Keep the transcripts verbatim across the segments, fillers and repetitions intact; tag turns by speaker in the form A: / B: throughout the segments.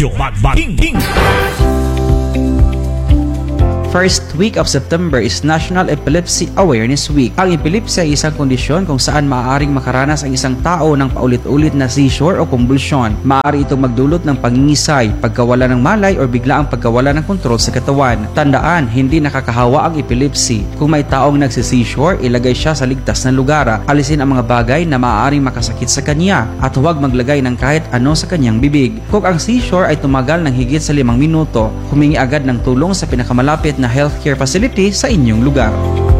A: Radyo Magbating.
B: First week of September is National Epilepsy Awareness Week. Ang epilepsy ay isang kondisyon kung saan maaaring makaranas ang isang tao ng paulit-ulit na seizure o convulsion. Maaari itong magdulot ng pangingisay, pagkawala ng malay o biglaang pagkawala ng kontrol sa katawan. Tandaan, hindi nakakahawa ang epilepsy. Kung may taong nagsi-seizure, ilagay siya sa ligtas na lugar. Alisin ang mga bagay na maaaring makasakit sa kanya at huwag maglagay ng kahit ano sa kanyang bibig. Kung ang seizure ay tumagal ng higit sa limang minuto, humingi agad ng tulong sa pinakamalapit na healthcare facility sa inyong lugar.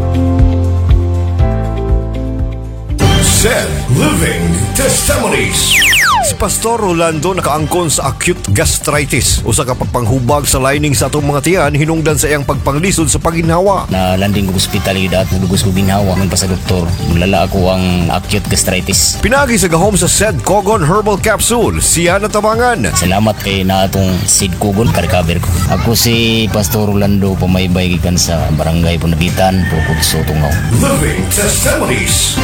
C: Zed Living Testimonies. Si Pastor Rolando nakaangkon sa acute gastritis, usa ka pagpanghubag sa lining sa atong mga tiyan hinungdan sa iyang pagpanglisod sa paginhawa.
D: Na landing ko hospital yun at nagugos ko ginhawa man pa sa doktor. Mulala ako ang acute gastritis.
C: Pinagi sa gahom sa Zed Cogon Herbal Capsule, siya natabangan.
D: Salamat kay na atong Sid Kugon ka-recover ko. Ako si Pastor Rolando, pamaybay gikan sa Barangay Punabitan, Bukod sa Tungaw.
C: Living Testimonies.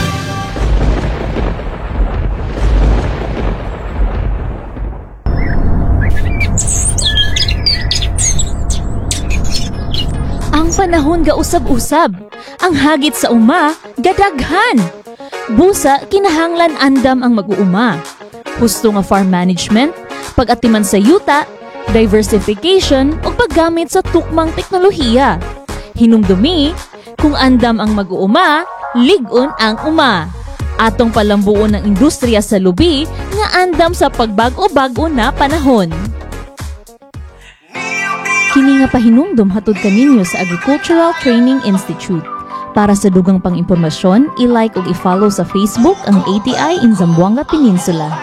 E: Ang panahon ga usab-usab, ang hagit sa uma, gadaghan. Busa, kinahanglan andam ang mag-uuma. Husto nga farm management, pag-atiman sa yuta, diversification o paggamit sa tukmang teknolohiya. Hinumdumi, kung andam ang mag-uuma, ligon ang uma. Atong palambuon ng industriya sa lubi nga andam sa pagbago-bago na panahon. Kini nga pahinumdum hatod kaninyo sa Agricultural Training Institute. Para sa dugang pang-impormasyon, i-like o i-follow sa Facebook ang A T I in Zamboanga Peninsula.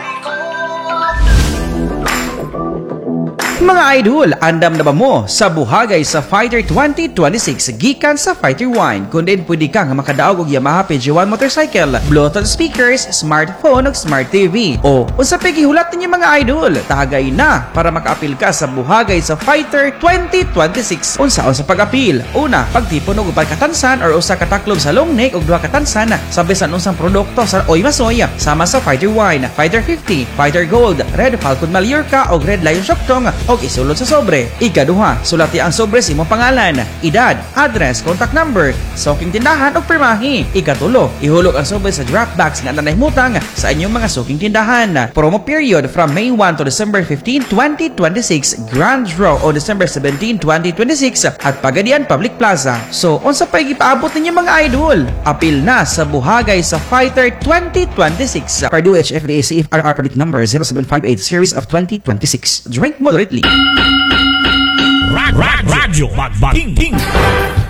B: Mga idol, andam na ba mo sa buhagay sa Fighter twenty twenty-six gikan sa Fighter One? Kung din pwede ka nga makadaog og Yamaha P G one motorcycle, Bluetooth speakers, smartphone ug smart T V. O unsa pa gihulat ninyo mga idol? Tagay na para makaapil ka sa buhagay sa Fighter twenty twenty-six. Unsaon sa pag-apil? Una, pagtipon og upat ka tansan or usa ka taklob sa long neck ug duha ka tansan sa bisan unsang produkto sa Oy Masoy sama sa Fighter One, Fighter fifty, Fighter Gold, Red Falcon Mallorca ug Red Lion Shocktong og isulod sa sobre. Ikaduha, sulati ang sobre sa imong pangalan, edad, address, contact number, suking tindahan ug pirmahi. Ikatulo, ihulog ang sobre sa draft box nga nanahimutang sa inyong mga suking tindahan. Promo period from May one to December fifteenth, twenty twenty-six, Grand Draw on December seventeenth, twenty twenty-six at Pagadian Public Plaza. So, unsa pa'y gipaabot ninyo mga idol? Apil na sa buhagay sa Fighter twenty twenty-six. Purdue H F D A C F R R permit number zero seven five eight series of twenty twenty-six. Drink moderately.
A: Radyo Magbating.